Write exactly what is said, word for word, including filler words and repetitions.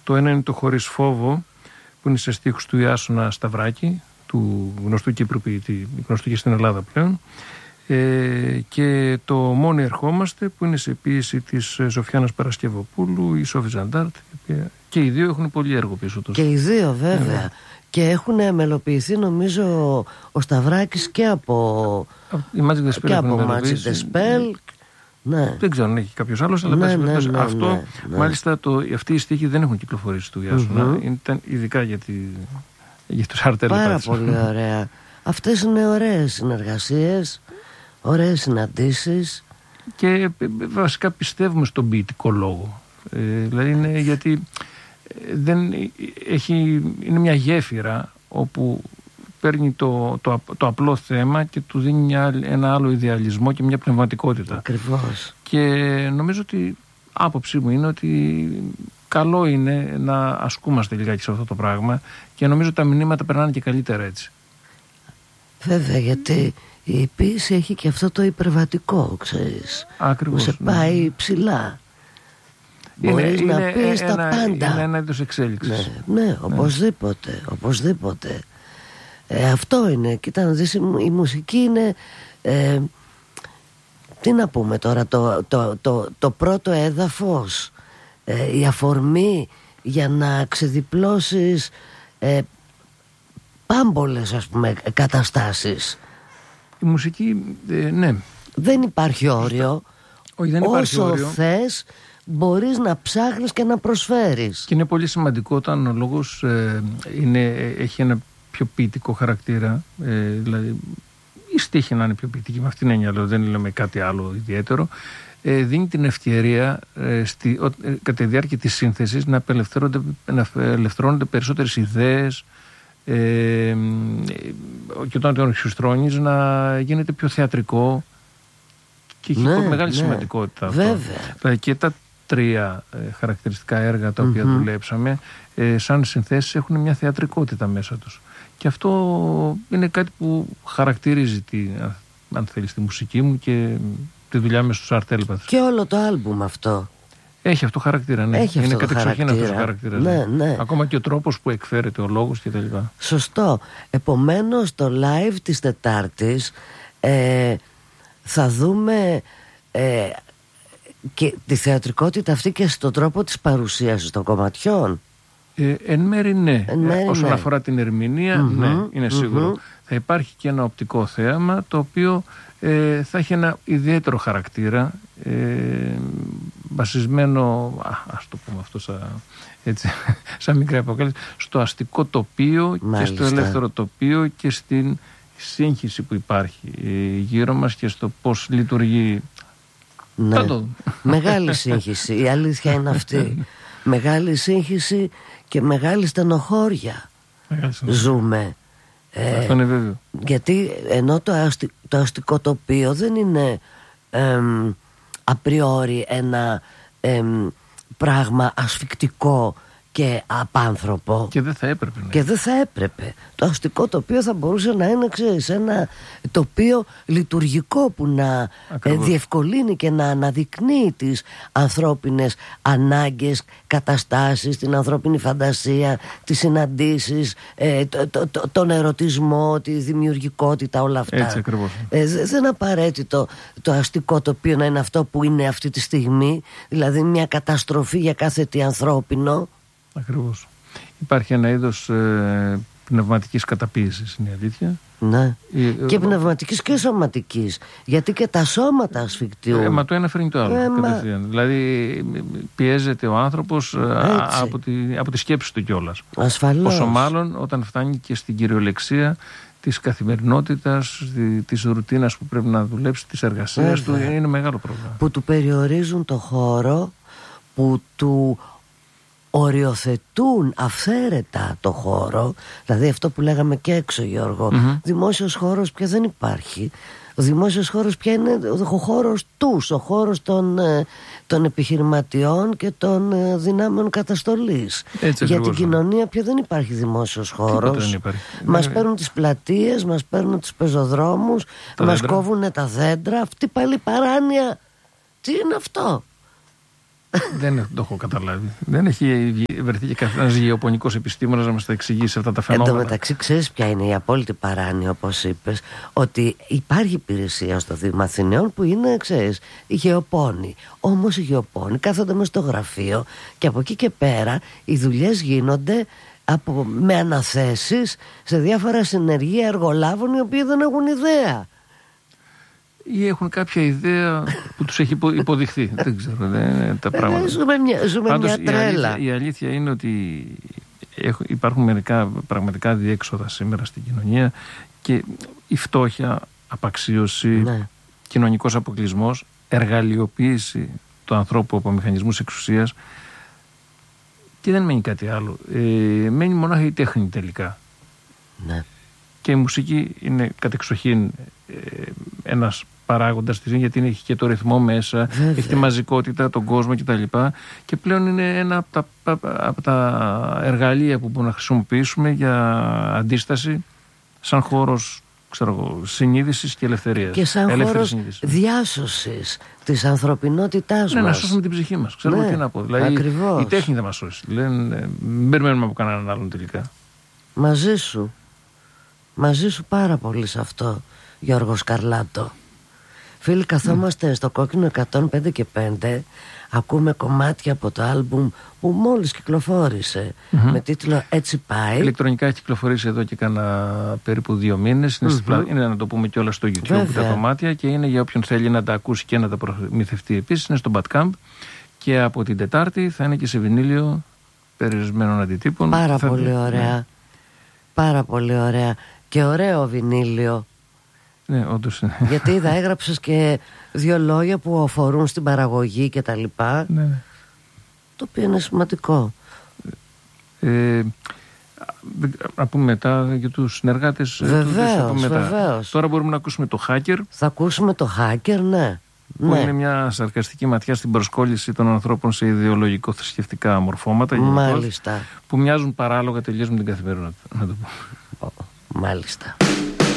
Το ένα είναι το «Χωρίς φόβο», που είναι σε στίχους του Ιάσονα Σταυράκη, του γνωστού Κύπρου ποιητή, γνωστού και στην Ελλάδα πλέον. Ε, και το «Μόνοι ερχόμαστε», που είναι σε ποίηση της Σοφιάνας Παρασκευοπούλου, η Σόφη Ζαντάρτ, και οι δύο έχουν πολύ έργο πίσω τους. Και οι δύο βέβαια. Yeah. Και έχουν μελοποιηθεί νομίζω ο Σταυράκης και από η Magic the Spell, και από Magic the Spell. Ναι. Δεν ξέρω αν έχει κάποιος άλλος, αλλά ναι, ναι, ναι, αυτό ναι, ναι. Μάλιστα το, αυτοί οι στίχοι δεν έχουν κυκλοφορήσει του Ιάσονα. Mm-hmm. Ήταν ειδικά για, τη, για τους αρτέλ. Πάρα πολύ ωραία. Αυτές είναι ωραίες συνεργασίες, ωραίες συναντήσεις. Και βασικά πιστεύουμε στον ποιητικό λόγο. Ε, δηλαδή είναι γιατί δεν έχει, είναι μια γέφυρα όπου παίρνει το, το, το απλό θέμα και του δίνει μια, ένα άλλο ιδεαλισμό και μια πνευματικότητα. Ακριβώς. Και νομίζω ότι άποψή μου είναι ότι καλό είναι να ασκούμαστε λιγάκι σε αυτό το πράγμα και νομίζω τα μηνύματα περνάνε και καλύτερα έτσι. Βέβαια, γιατί η ποίηση έχει και αυτό το υπερβατικό, ξέρεις. Ακριβώς. Που σε πάει ναι. ψηλά. Μπορείς είναι, να είναι πεις ένα, τα πάντα. Είναι ένα είδος εξέλιξης. Ναι, ναι, οπωσδήποτε, ναι. οπωσδήποτε. Ε, αυτό είναι. Κοίτα να δεις, η μουσική είναι ε, τι να πούμε τώρα, το, το, το, το πρώτο έδαφος, ε, η αφορμή για να ξεδιπλώσεις ε, πάμπολες, ας πούμε, καταστάσεις. Η μουσική, ε, ναι. Δεν υπάρχει όριο. Όχι, δεν υπάρχει όσο όριο. θες μπορείς να ψάχνεις και να προσφέρεις. Και είναι πολύ σημαντικό όταν ο λόγος ε, είναι, έχει ένα πιο ποιητικό χαρακτήρα, ε, δηλαδή η στίχη να είναι πιο ποιητική, με αυτήν την έννοια, δεν λέμε κάτι άλλο ιδιαίτερο, ε, δίνει την ευκαιρία ε, στη, ο, ε, κατά τη διάρκεια της σύνθεσης να απελευθερώνονται, να απελευθερώνονται περισσότερες ιδέες ε, ε, και όταν τον εξουστρώνεις να γίνεται πιο θεατρικό και έχει ναι, μεγάλη ναι, σημαντικότητα αυτό. Βέβαια. Και τα τρία ε, χαρακτηριστικά έργα τα οποία mm-hmm. δουλέψαμε ε, σαν συνθέσεις έχουν μια θεατρικότητα μέσα τους. Και αυτό είναι κάτι που χαρακτηρίζει τη, αν θέλεις, τη μουσική μου και τη δουλειά με στους αρτέλπαθους. Και όλο το άλμπουμ αυτό. Έχει αυτό χαρακτήρα, ναι. Έχει είναι κατεξοχήν αυτός ο χαρακτήρας. Ναι, ναι. Ακόμα και ο τρόπος που εκφέρεται ο λόγος κτλ. Σωστό. Επομένως το live της Τετάρτης ε, θα δούμε ε, και τη θεατρικότητα αυτή και στον τρόπο της παρουσίασης των κομματιών. Ε, εν μέρει ναι. Εν μέρει, Όσον ναι. αφορά την ερμηνεία, mm-hmm, ναι, είναι σίγουρο. Mm-hmm. Θα υπάρχει και ένα οπτικό θέαμα το οποίο ε, θα έχει ένα ιδιαίτερο χαρακτήρα, ε, βασισμένο, α, ας το πούμε αυτό σαν, έτσι, σαν μικρή αποκάλυψη, στο αστικό τοπίο. Μάλιστα. Και στο ελεύθερο τοπίο και στην σύγχυση που υπάρχει ε, γύρω μας και στο πώς λειτουργεί. Ναι. Μεγάλη σύγχυση, η αλήθεια είναι αυτή. Μεγάλη σύγχυση και μεγάλη στενοχώρια μεγάλη ζούμε. Αυτό είναι βέβαιο. Γιατί ενώ το, αστι, το αστικό τοπίο δεν είναι εμ, απριόρι ένα εμ, πράγμα ασφικτικό και απάνθρωπο. Και δεν θα έπρεπε. Ναι. Και δεν θα έπρεπε. Το αστικό τοπίο θα μπορούσε να είναι, ξέρεις, ένα τοπίο λειτουργικό που να ε, διευκολύνει και να αναδεικνύει τις ανθρώπινες ανάγκες, καταστάσεις, την ανθρώπινη φαντασία, τις συναντήσεις, ε, το, το, το, τον ερωτισμό, τη δημιουργικότητα, όλα αυτά. Έτσι ακριβώς. Ε, δεν είναι απαραίτητο το αστικό τοπίο να είναι αυτό που είναι αυτή τη στιγμή, δηλαδή μια καταστροφή για κάθε τι ανθρώπινο. Ακριβώς. Υπάρχει ένα είδος ε, πνευματικής καταποίησης, είναι η αλήθεια. Ναι. Η, και ε, πνευματικής και σωματικής. Γιατί και τα σώματα ασφικτιούν. Ε, μα το ένα φέρνει το άλλο. Ε, κατευθείαν. Μα... Δηλαδή πιέζεται ο άνθρωπος α, από, τη, από τη σκέψη του κιόλας. Ασφαλώς. Όσο μάλλον όταν φτάνει και στην κυριολεξία της καθημερινότητας, της ρουτίνας που πρέπει να δουλέψει, της εργασίας του, είναι μεγάλο πρόβλημα. Που του περιορίζουν το χώρο, που του οριοθετούν αυθαίρετα το χώρο. Δηλαδή αυτό που λέγαμε και έξω, Γιώργο, mm-hmm. δημόσιος χώρος πια δεν υπάρχει. Ο δημόσιος χώρος πια είναι ο χώρος τους, ο χώρος των, των επιχειρηματιών και των δυνάμεων καταστολής. Έτσι, για την κοινωνία πια δεν υπάρχει δημόσιος χώρος. Μας ναι, παίρνουν τις πλατείες, μας παίρνουν τους πεζοδρόμους, τα μας δέντρα. Κόβουν τα δέντρα. Αυτή πάλι παράνοια. Τι είναι αυτό? Δεν το έχω καταλάβει. Δεν έχει βρεθεί και κανένας γεωπονικός επιστήμονας να μας τα εξηγήσει αυτά τα φαινόμενα. Εν τω μεταξύ, ξέρεις ποια είναι η απόλυτη παράνοια, όπως είπες, ότι υπάρχει υπηρεσία στο Δήμο Αθηναίων που είναι, ξέρεις, οι γεωπόνοι. Όμως οι γεωπόνοι κάθονται μες στο γραφείο και από εκεί και πέρα οι δουλειές γίνονται από, με αναθέσεις σε διάφορα συνεργεία εργολάβων οι οποίοι δεν έχουν ιδέα. Ή έχουν κάποια ιδέα που τους έχει υποδειχθεί. Δεν ξέρω, δεν είναι τα πράγματα. Ζούμε μια, ζούμε Πάντως, μια τρέλα. η αλήθεια, η αλήθεια είναι ότι υπάρχουν μερικά πραγματικά διέξοδα σήμερα στην κοινωνία και η φτώχεια, απαξίωση, ναι. κοινωνικός αποκλεισμός, εργαλειοποίηση του ανθρώπου από μηχανισμούς εξουσίας και δεν μένει κάτι άλλο. Ε, μένει μονάχα η τέχνη τελικά. Ναι. Και η μουσική είναι κατεξοχήν ε, ένας παράγοντας της, γιατί έχει και το ρυθμό μέσα, βέβαια. Έχει τη μαζικότητα, τον κόσμο κτλ. Και πλέον είναι ένα από τα, από τα εργαλεία που μπορούμε να χρησιμοποιήσουμε για αντίσταση σαν χώρος, ξέρω, συνείδησης και ελευθερίας. Και σαν χώρος διάσωσης της ανθρωπινότητάς ναι, μας. Να σώσουμε την ψυχή μας. Ξέρουμε ναι, τι να πω. Δηλαδή, ακριβώς. Η τέχνη θα μας σώσει. Λένε, μην περιμένουμε από κανέναν άλλον τελικά. Μαζί σου. Μαζί σου πάρα πολύ σε αυτό, Γιώργο Σκαρλάτο. Φίλοι, καθόμαστε mm. στο Κόκκινο εκατόν πέντε και πέντε, ακούμε κομμάτια από το άλμπουμ που μόλις κυκλοφόρησε mm-hmm. με τίτλο «Έτσι πάει». Ηλεκτρονικά έχει κυκλοφορήσει εδώ και κάνα περίπου δύο μήνες. Είναι, mm-hmm. πλα... είναι να το πούμε κιόλας στο YouTube. Βέβαια. Τα κομμάτια, και είναι για όποιον θέλει να τα ακούσει και να τα προμηθευτεί. Επίσης είναι στο Bandcamp και από την Τετάρτη θα είναι και σε βινίλιο περιορισμένων αντιτύπων. Πάρα θα... πολύ ωραία. Ναι. Πάρα πολύ ωραία. Και ωραίο βινίλιο. Ναι, όντως. Γιατί είδα, έγραψες και δύο λόγια που αφορούν στην παραγωγή και τα λοιπά. Ναι. Το οποίο είναι σημαντικό. Ε, να πούμε μετά για τους συνεργάτες. Βεβαίως, βεβαίως. Τώρα μπορούμε να ακούσουμε το Hacker. Θα ακούσουμε το Hacker, ναι. Που ναι. είναι μια σαρκαστική ματιά στην προσκόλληση των ανθρώπων σε ιδεολογικό-θρησκευτικά μορφώματα. Μάλιστα. Που μοιάζουν παράλογα τελείως με την καθημερινότητα. Να το πω. Μάλιστα.